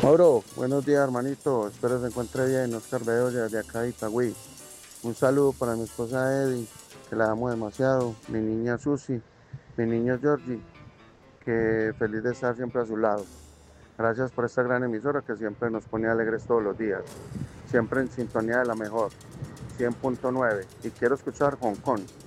Mauro, buenos días, hermanito. Espero se encuentre bien. Oscar Bedoya, de acá de Itagüí. Un saludo para mi esposa Eddie, que la amo demasiado. Mi niña Susi, mi niño Georgie, que feliz de estar siempre a su lado. Gracias por esta gran emisora que siempre nos pone alegres todos los días. Siempre en sintonía de la mejor, 100.9. Y quiero escuchar Hong Kong.